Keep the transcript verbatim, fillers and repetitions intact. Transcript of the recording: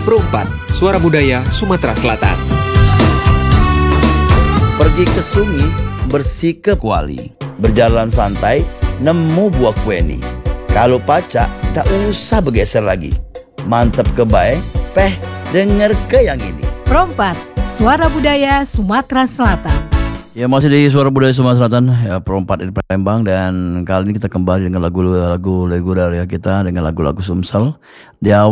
Perompat, Suara Budaya Sumatera Selatan. Pergi ke sungai, bersih ke kuali, berjalan santai, nemu buah kueni. Kalau pacak, tak usah bergeser lagi. Mantap kebaik, peh, denger ke yang ini. Perompat, Suara Budaya Sumatera Selatan. Ya, masih di Suara Budaya Sumatera Selatan, ya, Perompat di Palembang, dan kali ini kita kembali dengan lagu-lagu lagu dari kita dengan lagu-lagu Sumsel. Di awal